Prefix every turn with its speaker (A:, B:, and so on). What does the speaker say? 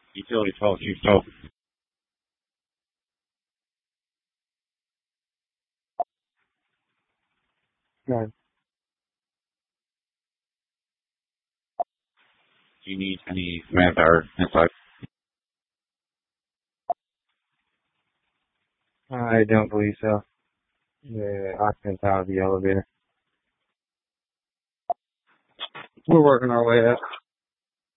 A: Utility fault, you so.
B: Right.
A: Do you need any manpower inside?
B: I don't believe so. The occupant's out of the elevator. We're working our way up.